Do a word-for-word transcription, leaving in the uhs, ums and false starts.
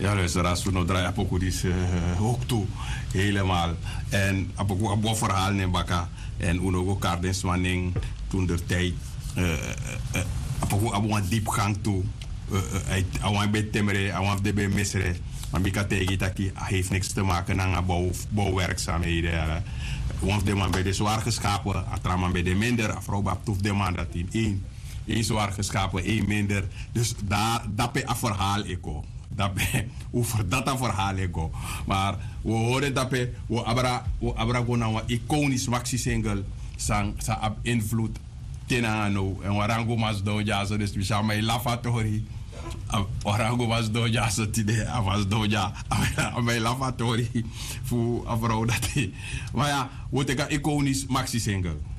Ja, luisteraars, we nou draaien Apokudis uh, ook toe. Helemaal. En Apoku een verhaal in Baka. En Unogo Kardensmanning toen der tijd. Apoku een diepgang toe. Awan bij Temere, awan bij Misre. Maar Mika tegen dat heeft niks te maken met bouw, bouwwerkzaamheden. Want de man bij de zwaar geschapen, atraman bij de minder, afrouw toef de man dat in één. Eén zwaar geschapen, één minder. Dus daar, dat ben een verhaal eco. Dat ben, over dat een verhaal eco. Maar we horen dat we, we abra, we abra gewoon een iconisch maxi single, sang, sa ab invloed tenano. En we rango mas doja, zo dus we zijn mij lavatori. Warango was doja, zo tide, was doja, mijn lavatori, voor een vrouw dat. Maar ja, we hebben een iconisch maxi single.